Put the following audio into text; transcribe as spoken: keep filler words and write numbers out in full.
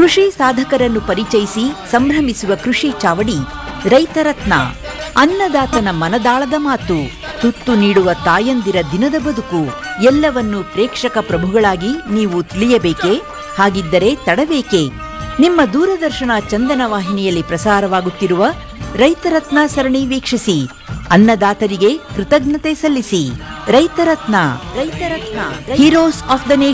ಕೃಷಿ ಸಾಧಕರನ್ನು ಪರಿಚಯಿಸಿ ಸಂಭ್ರಮಿಸುವ ಕೃಷಿ ಚಾವಡಿ ರೈತರತ್ನ. ಅನ್ನದಾತನ ಮನದಾಳದ ಮಾತು, ತುತ್ತು ನೀಡುವ ತಾಯಂದಿರ ದಿನದ ಬದುಕು ಎಲ್ಲವನ್ನೂ ಪ್ರೇಕ್ಷಕ ಪ್ರಭುಗಳಾಗಿ ನೀವು ತಿಳಿಯಬೇಕೇ? ಹಾಗಿದ್ದರೆ ತಡಬೇಕೆ? ನಿಮ್ಮ ದೂರದರ್ಶನ ಚಂದನ ವಾಹಿನಿಯಲ್ಲಿ ಪ್ರಸಾರವಾಗುತ್ತಿರುವ ರೈತರತ್ನ ಸರಣಿ ವೀಕ್ಷಿಸಿ. ಅನ್ನದಾತರಿಗೆ ಕೃತಜ್ಞತೆ ಸಲ್ಲಿಸಿ. ರೈತರತ್ನ ರೈತರತ್ನ ಹೀರೋಸ್ ಆಫ್ ದ ನೇಷನ್.